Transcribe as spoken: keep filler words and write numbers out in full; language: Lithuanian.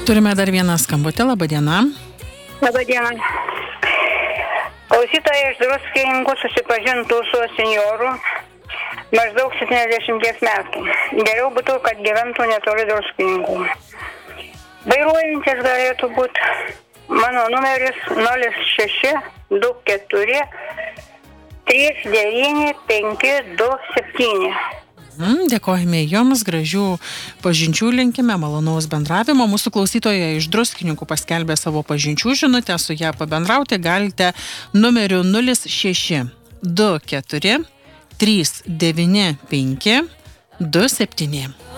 Turime dar vieną skambutę, laba diena. Labą dieną. Klausytoja iš Druskininkų susipažintų su senjoru maždaug septyniasdešimties metų. Geriau būtų, kad gyventų netoli Druskininkų. Vairuojantis galėtų būti mano numeris nol šeši du keturi trys devyni penki du septyni. Mm, dėkojame jums, gražių pažinčių linkime, malonaus bendravimo. Mūsų klausytoja iš Druskininkų paskelbė savo pažinčių žinutę, su ją pabendrauti galite numeriu nol šeši du keturi trys devyni penki du septyni.